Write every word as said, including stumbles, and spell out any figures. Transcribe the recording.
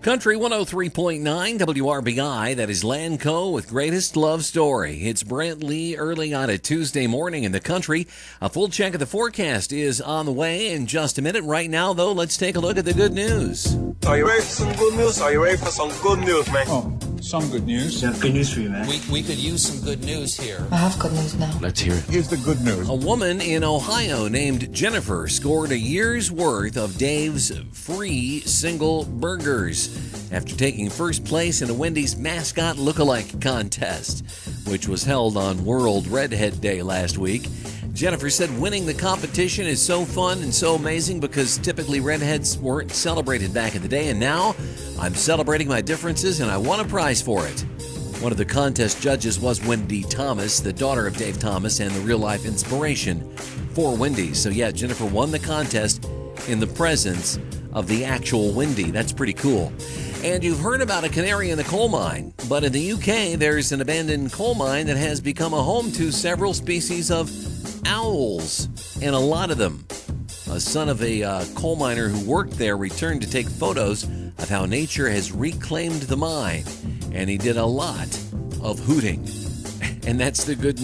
Country one oh three point nine W R B I, that is Lanco with Greatest Love Story. It's Brent Lee early on a Tuesday morning in the country. A full check of the forecast is on the way in just a minute. Right now, though, let's take a look at the good news. Are you ready for some good news? Are you ready for some good news, man? Oh, some good news. I have good news for you, man. We, we could use some good news here. I have good news now. Let's hear it. Here's the good news. A woman in Ohio named Jennifer scored a year's worth of Dave's free single burgers after taking first place in a Wendy's mascot lookalike contest, which was held on World Redhead Day last week. Jennifer said winning the competition is so fun and so amazing because typically redheads weren't celebrated back in the day, and now I'm celebrating my differences and I won a prize for it. One of the contest judges was Wendy Thomas, the daughter of Dave Thomas and the real-life inspiration for Wendy's. So yeah, Jennifer won the contest in the presence of the actual Wendy. That's pretty cool. And you've heard about a canary in the coal mine, but in the U K, there's an abandoned coal mine that has become a home to several species of owls, and a lot of them. A son of a uh, coal miner who worked there returned to take photos of how nature has reclaimed the mine, and he did a lot of hooting. And that's the good news.